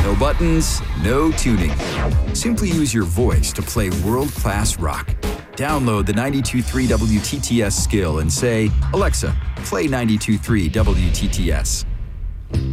No buttons, no tuning. Simply use your voice to play world-class rock. Download the 92.3 WTTS skill and say, "Alexa, play 92.3 WTTS."